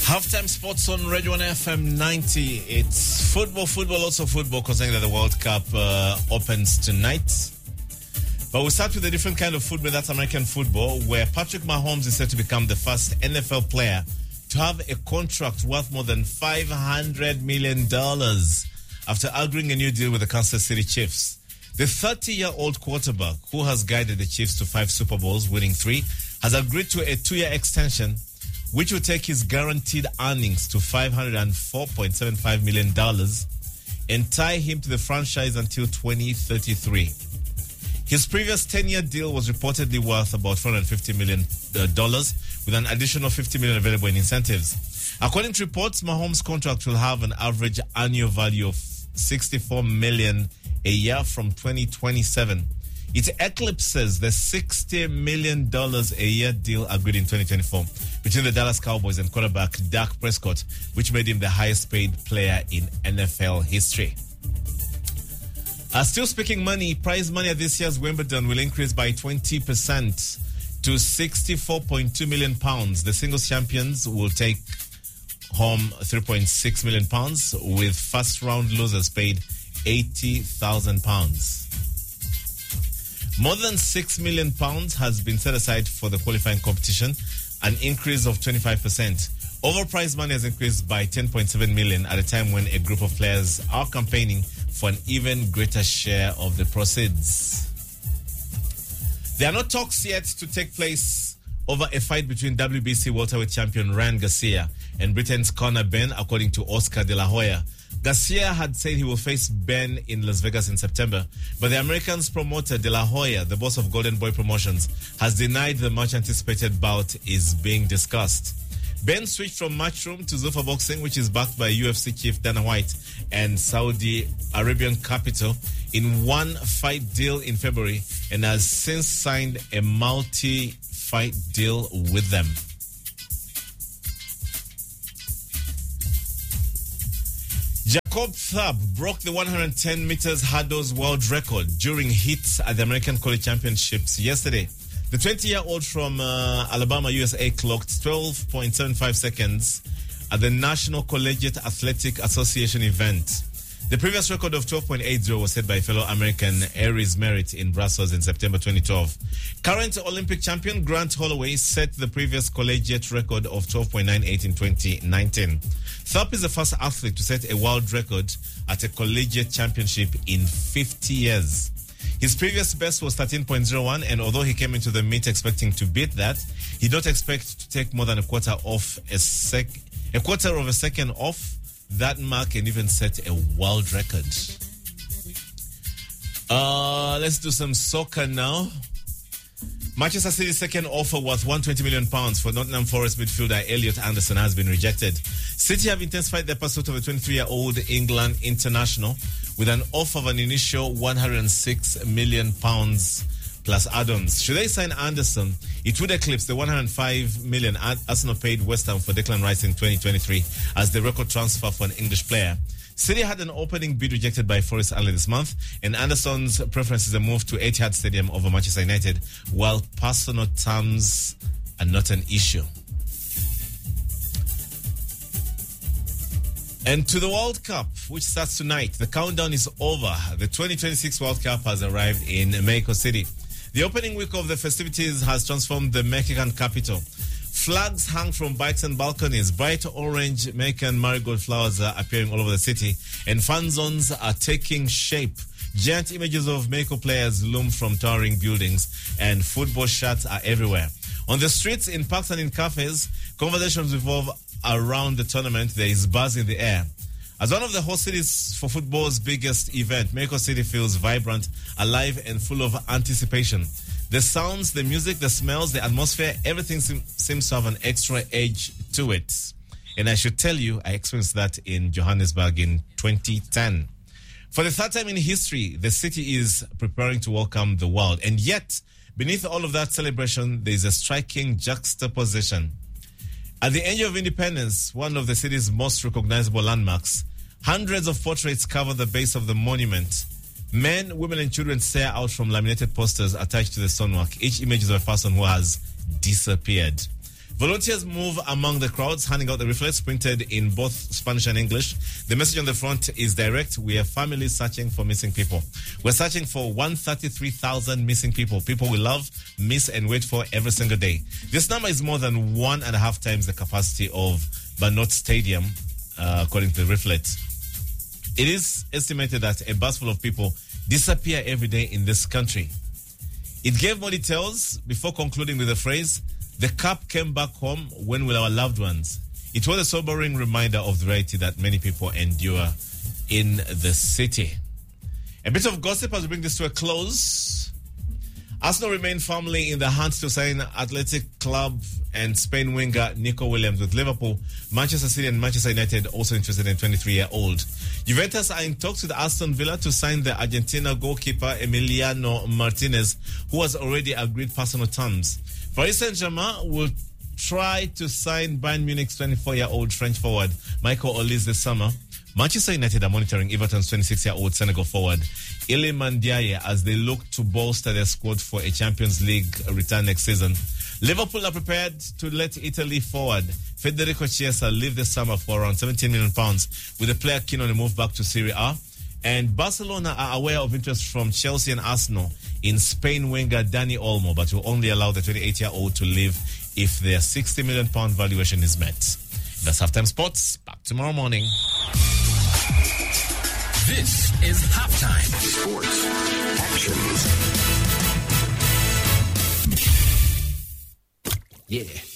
Halftime sports on Radio 1 FM 90. It's football, also football, considering that the World Cup opens tonight. But we'll start with a different kind of football, that's American football, where Patrick Mahomes is set to become the first NFL player to have a contract worth more than $500 million after agreeing a new deal with the Kansas City Chiefs. The 30-year-old quarterback, who has guided the Chiefs to 5 Super Bowls, winning 3, has agreed to a 2-year extension, which will take his guaranteed earnings to $504.75 million and tie him to the franchise until 2033. His previous 10-year deal was reportedly worth about $450 million, with an additional $50 million available in incentives. According to reports, Mahomes' contract will have an average annual value of $64 million a year from 2027. It eclipses the $60 million a year deal agreed in 2024 between the Dallas Cowboys and quarterback Dak Prescott, which made him the highest paid player in NFL history. Still speaking money, prize money at this year's Wimbledon will increase by 20% to £64.2 million. The singles champions will take home £3.6 million, with first round losers paid £80,000. More than £6 million has been set aside for the qualifying competition, an increase of 25%. Overall prize money has increased by $10.7 million at a time when a group of players are campaigning for an even greater share of the proceeds. There are no talks yet to take place over a fight between WBC welterweight champion Ryan Garcia and Britain's Conor Benn, according to Oscar De La Hoya. Garcia had said he will face Benn in Las Vegas in September, but the American's promoter De La Hoya, the boss of Golden Boy Promotions, has denied the much-anticipated bout is being discussed. Benn switched from Matchroom to Zuffa Boxing, which is backed by UFC chief Dana White and Saudi Arabian capital, in one fight deal in February, and has since signed a multi-fight deal with them. Jacob Thab broke the 110 meters hurdles world record during heats at the American College Championships yesterday. The 20-year-old from Alabama, USA, clocked 12.75 seconds at the National Collegiate Athletic Association event. The previous record of 12.80 was set by fellow American Aries Merritt in Brussels in September 2012. Current Olympic champion Grant Holloway set the previous collegiate record of 12.98 in 2019. Thorpe is the first athlete to set a world record at a collegiate championship in 50 years. His previous best was 13.01, and although he came into the meet expecting to beat that, he did not expect to take more than a quarter of a second off that mark and even set a world record. Let's do some soccer now. Manchester City's second offer worth £120 million for Nottingham Forest midfielder Elliot Anderson has been rejected. City have intensified their pursuit of a 23-year-old England international with an offer of an initial £106 million plus add-ons. Should they sign Anderson, it would eclipse the £105 million Arsenal paid West Ham for Declan Rice in 2023 as the record transfer for an English player. City had an opening bid rejected by Forest earlier this month, and Anderson's preference is a move to Etihad Stadium over Manchester United, while personal terms are not an issue. And to the World Cup, which starts tonight, the countdown is over. The 2026 World Cup has arrived in Mexico City. The opening week of the festivities has transformed the Mexican capital. Flags hung from bikes and balconies. Bright orange Mexican marigold flowers are appearing all over the city, and fan zones are taking shape. Giant images of Mexico players loom from towering buildings, and football shirts are everywhere. On the streets, in parks and in cafes, conversations revolve around the tournament. There is buzz in the air. As one of the host cities for football's biggest event, Mexico City feels vibrant, alive, and full of anticipation. The sounds, the music, the smells, the atmosphere, everything seems to have an extra edge to it. And I should tell you, I experienced that in Johannesburg in 2010. For the third time in history, the city is preparing to welcome the world. And yet, beneath all of that celebration, there is a striking juxtaposition. At the Angel of Independence, one of the city's most recognizable landmarks, hundreds of portraits cover the base of the monument. Men, women, and children stare out from laminated posters attached to the stonework. Each image is of a person who has disappeared. Volunteers move among the crowds, handing out the leaflets printed in both Spanish and English. The message on the front is direct. We are families searching for missing people. We're searching for 133,000 missing people. People we love, miss, and wait for every single day. This number is more than 1.5 times the capacity of Banot Stadium, according to the leaflet. It is estimated that a bus full of people disappear every day in this country. It gave more details before concluding with the phrase, "The cup came back home. When will our loved ones?" It was a sobering reminder of the reality that many people endure in the city. A bit of gossip as we bring this to a close. Arsenal remain firmly in the hunt to sign Athletic Club and Spain winger Nico Williams, with Liverpool, Manchester City and Manchester United also interested in 23-year-old. Juventus are in talks with Aston Villa to sign the Argentina goalkeeper Emiliano Martinez, who has already agreed personal terms. Paris Saint-Germain will try to sign Bayern Munich's 24-year-old French forward Michael Olise this summer. Manchester United are monitoring Everton's 26-year-old Senegal forward Iliman Ndiaye as they look to bolster their squad for a Champions League return next season. Liverpool are prepared to let Italy forward Federico Chiesa leave this summer for around £17 million, with the player keen on a move back to Serie A. And Barcelona are aware of interest from Chelsea and Arsenal in Spain winger Dani Olmo, but will only allow the 28-year-old to leave if their £60 million valuation is met. That's Halftime Sports. Back tomorrow morning. This is Halftime Sports Actions. Yeah.